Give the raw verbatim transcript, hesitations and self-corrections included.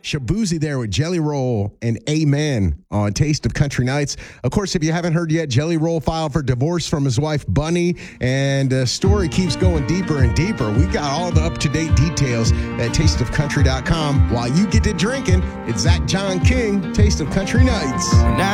Shabuzi there with Jelly Roll and Amen on Taste of Country Nights. Of course, if you haven't heard yet, Jelly Roll filed for divorce from his wife, Bunny, and the story keeps going deeper and deeper. We got all the up-to-date details at taste of country dot com. While you get to drinking, it's Zach John King, Taste of Country Nights. Now